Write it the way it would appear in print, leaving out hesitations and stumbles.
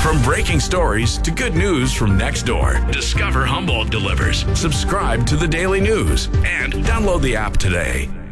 From breaking stories to good news from next door, Discover Humboldt delivers. Subscribe to the Daily News and download the app today.